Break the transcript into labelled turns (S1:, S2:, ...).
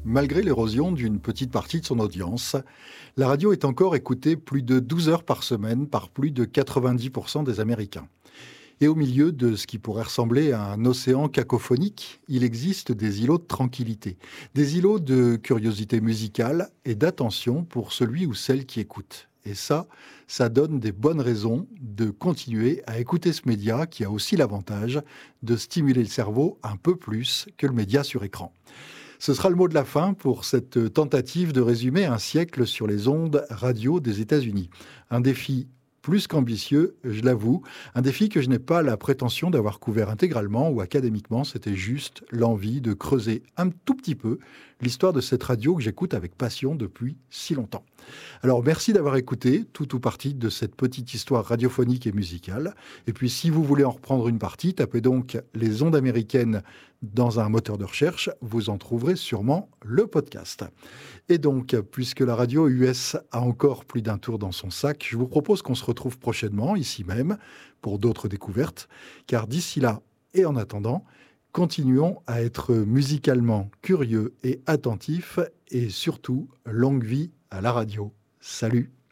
S1: Malgré l'érosion d'une petite partie de son audience, la radio est encore écoutée plus de 12 heures par semaine par plus de 90% des Américains. Et au milieu de ce qui pourrait ressembler à un océan cacophonique, il existe des îlots de tranquillité, des îlots de curiosité musicale et d'attention pour celui ou celle qui écoute. Et ça donne des bonnes raisons de continuer à écouter ce média qui a aussi l'avantage de stimuler le cerveau un peu plus que le média sur écran. Ce sera le mot de la fin pour cette tentative de résumer un siècle sur les ondes radio des États-Unis. Un défi plus qu'ambitieux, je l'avoue, un défi que je n'ai pas la prétention d'avoir couvert intégralement ou académiquement, c'était juste l'envie de creuser un tout petit peu l'histoire de cette radio que j'écoute avec passion depuis si longtemps. Alors merci d'avoir écouté tout ou partie de cette petite histoire radiophonique et musicale. Et puis si vous voulez en reprendre une partie, tapez donc les ondes américaines dans un moteur de recherche, vous en trouverez sûrement le podcast. Et donc, puisque la radio US a encore plus d'un tour dans son sac, je vous propose qu'on se retrouve prochainement, ici même, pour d'autres découvertes, car d'ici là, et en attendant, continuons à être musicalement curieux et attentifs, et surtout, longue vie à la radio. Salut!